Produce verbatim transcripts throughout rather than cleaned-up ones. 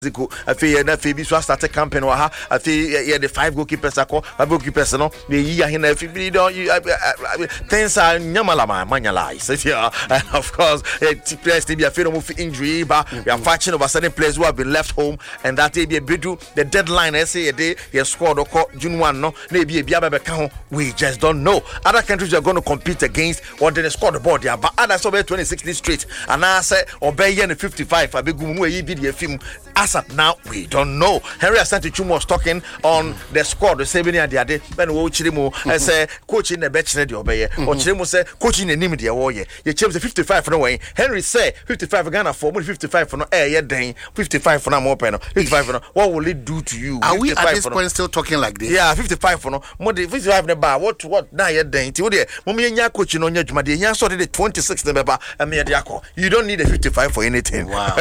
I feel na Phoebe so start a campaign wa ha I feel yeah the five goalkeepers ako five goalkeepers no the year hin na Phoebe don't things are nyamala man manyala so yeah and of course players to be a fear of injury but we are fighting over certain players who have been left home and that be a bit the deadline I say a day your squad or June first no maybe a biaba we just don't know other countries are going to compete against what they score the board there but others over twenty-six straight and I say obey the fifty-five I be gumu e be the film as at now we don't know. Henry Asante Chumo was talking on the squad the seven and the other when we chirimo I say coaching the bachelor the obey or chirimo say coaching the name the warrior you change the fifty-five for no way Henry say fifty-five Ghana for fifty-five for no air yeah dang fifty-five for no more pen fifty-five for no what will it do to you are we at this point still talking like this yeah fifty-five for no more fifty-five the bar what what now yeah dang ti there mommy nya coaching on your juma the nya sorted the twenty-six the member and me the you don't need a fifty-five for anything wow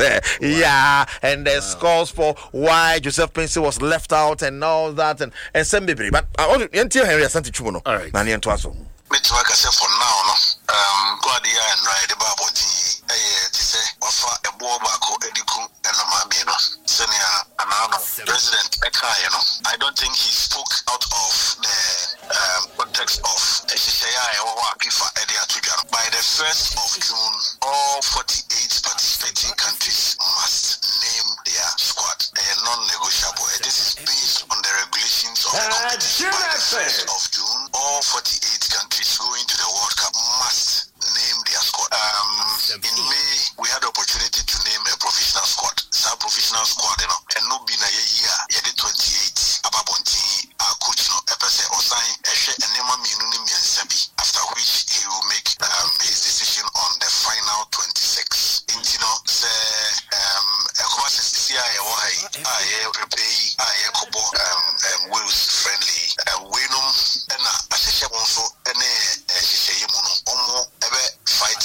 yeah and there's wow. calls for why Joseph Pensy was left out and all that and and some baby but I want to until Henry Asante Chumo all right nani ento aso me to like I say for now no um go the and ride the babo ti eh ti say wafa e bo ba ko ediku and ma be no senior anano president eka you know I don't think he spoke out of the um context of Eshisaya e wa akifa e dia to by the first of June all forty-eight participating countries must name their squad a non-negotiable this is based on the regulations of the competition by the first of June all forty-eight countries going to the World Cup must name their squad um in May we had the opportunity to name a professional squad so professional squad you know and no be na year yeah the twenty-eight ababonti our coach no epese osan ehwe enema mienu ne miensabi after which he will make um, his decision on the final twenty-six you know say um ekwa sisi ya why I prepare